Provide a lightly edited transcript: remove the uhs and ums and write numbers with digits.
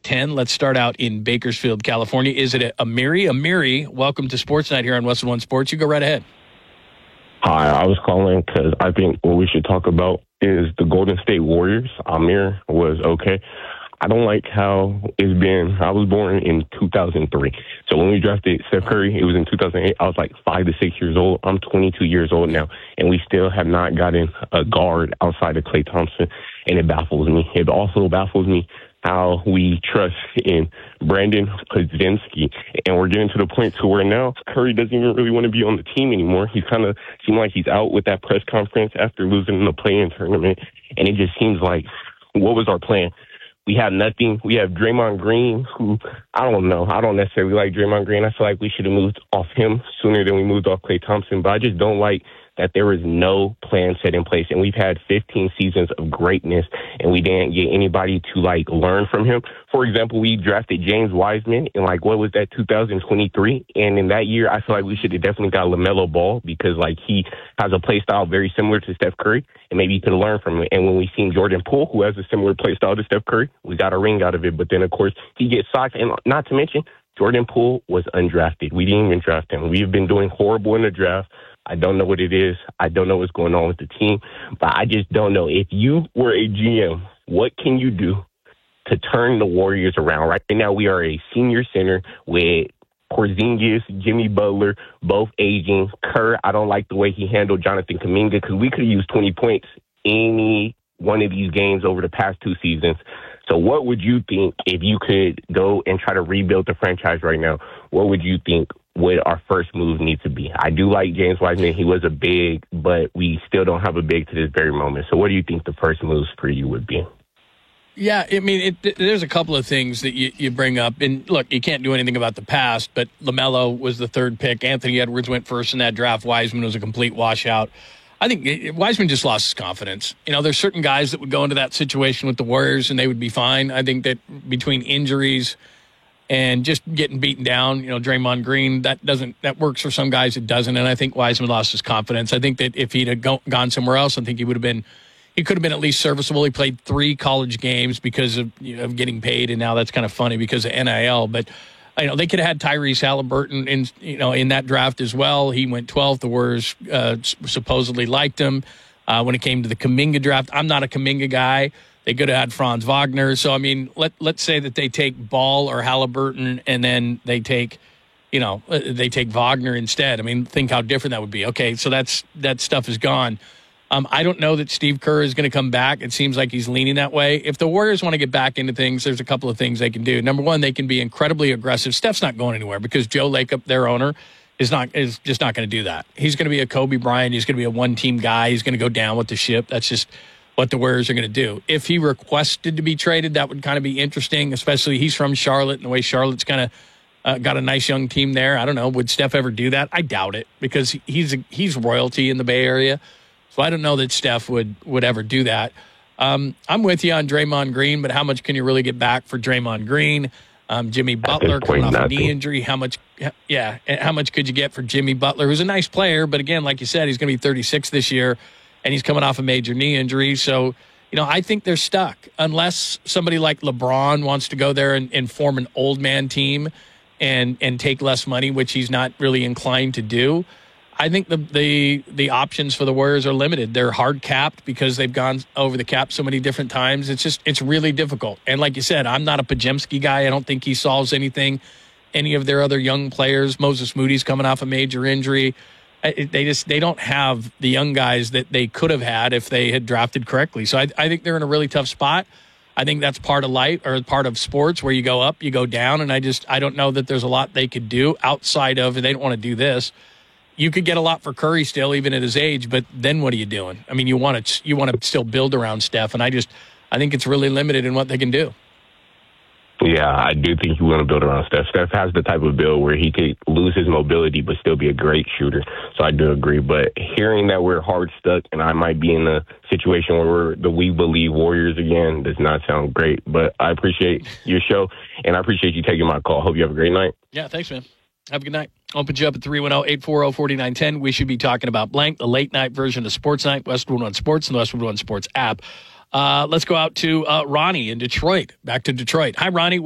10. Let's start out in Bakersfield, California. Is it Amiri? Amiri, welcome to Sports Night here on Westwood One Sports. You go right ahead. Hi, I was calling because I think what we should talk about is the Golden State Warriors. Amir was okay. I don't like how it's been. I was born in 2003. So when we drafted Steph Curry, it was in 2008. I was like 5 to 6 years old. I'm 22 years old now, and we still have not gotten a guard outside of Klay Thompson, and it baffles me. It also baffles me how we trust in Brandon Podziemski. And we're getting to the point to where now Curry doesn't even really want to be on the team anymore. He's kind of seemed like he's out with that press conference after losing in the play-in tournament. And it just seems like, what was our plan? We have nothing. We have Draymond Green, who, I don't know. I don't necessarily like Draymond Green. I feel like we should have moved off him sooner than we moved off Klay Thompson. But I just don't like that there is no plan set in place. And we've had 15 seasons of greatness, and we didn't get anybody to, learn from him. For example, we drafted James Wiseman in, 2023? And in that year, I feel like we should have definitely got LaMelo Ball because, he has a play style very similar to Steph Curry, and maybe you could learn from it. And when we seen Jordan Poole, who has a similar play style to Steph Curry, we got a ring out of it. But then, of course, he gets socked. And not to mention, Jordan Poole was undrafted. We didn't even draft him. We've been doing horrible in the draft. I don't know what it is. I don't know what's going on with the team. But I just don't know. If you were a GM, what can you do to turn the Warriors around? Right now, we are a senior center with Porzingis, Jimmy Butler, both aging. Kerr, I don't like the way he handled Jonathan Kuminga because we could have used 20 points any one of these games over the past 2 seasons. So what would you think if you could go and try to rebuild the franchise right now? What would you think would our first move need to be? I do like James Wiseman. He was a big, but we still don't have a big to this very moment. So what do you think the first moves for you would be? Yeah, I mean, there's a couple of things that you bring up. And, look, you can't do anything about the past, but LaMelo was the 3rd pick. Anthony Edwards went first in that draft. Wiseman was a complete washout. I think Wiseman just lost his confidence. There's certain guys that would go into that situation with the Warriors and they would be fine. I think that between injuries and just getting beaten down, Draymond Green, that works for some guys, it doesn't. And I think Wiseman lost his confidence. I think that if he'd have gone somewhere else, I think he could have been at least serviceable. He played 3 college games because of getting paid, and now that's kind of funny because of NIL. But they could have had Tyrese Halliburton in that draft as well. He went 12th. The Warriors supposedly liked him. When it came to the Kuminga draft, I'm not a Kuminga guy. They could have had Franz Wagner. So, I mean, let's say that they take Ball or Halliburton and then they take Wagner instead. I mean, think how different that would be. Okay, so that stuff is gone. I don't know that Steve Kerr is going to come back. It seems like he's leaning that way. If the Warriors want to get back into things, there's a couple of things they can do. Number one, they can be incredibly aggressive. Steph's not going anywhere because Joe Lacob, their owner, is just not going to do that. He's going to be a Kobe Bryant. He's going to be a one-team guy. He's going to go down with the ship. That's just what the Warriors are going to do. If he requested to be traded, that would kind of be interesting, especially he's from Charlotte and the way Charlotte's kind of got a nice young team there. I don't know. Would Steph ever do that? I doubt it because he's royalty in the Bay Area. So I don't know that Steph would ever do that. I'm with you on Draymond Green, but how much can you really get back for Draymond Green? Jimmy Butler coming off a knee injury. How much could you get for Jimmy Butler, who's a nice player, but again, like you said, he's going to be 36 this year, and he's coming off a major knee injury. So, I think they're stuck unless somebody like LeBron wants to go there and form an old man team and take less money, which he's not really inclined to do. I think the options for the Warriors are limited. They're hard capped because they've gone over the cap so many different times. It's really difficult. And like you said, I'm not a Podziemski guy. I don't think he solves anything. Any of their other young players, Moses Moody's coming off a major injury. They don't have the young guys that they could have had if they had drafted correctly. So I think they're in a really tough spot. I think that's part of life or part of sports where you go up, you go down. And I don't know that there's a lot they could do outside of, and they don't want to do this. You could get a lot for Curry still, even at his age, but then what are you doing? I mean, you want to still build around Steph, and I think it's really limited in what they can do. Yeah, I do think you want to build around Steph. Steph has the type of build where he could lose his mobility but still be a great shooter. So I do agree. But hearing that we're hard stuck and I might be in a situation where we're the We Believe Warriors again does not sound great. But I appreciate your show, and I appreciate you taking my call. Hope you have a great night. Yeah, thanks, man. Have a good night. Open you up at 310-840-4910. We should be talking about blank, the late night version of Sports Night, Westwood One Sports, and the Westwood One Sports app. Let's go out to Ronnie in Detroit. Back to Detroit. Hi, Ronnie.